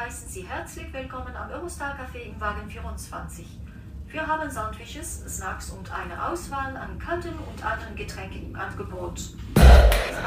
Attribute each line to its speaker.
Speaker 1: heißen Sie herzlich willkommen am Eurostar Café im Wagen 24. Wir haben Sandwiches, Snacks und eine Auswahl an kalten und anderen Getränken im Angebot.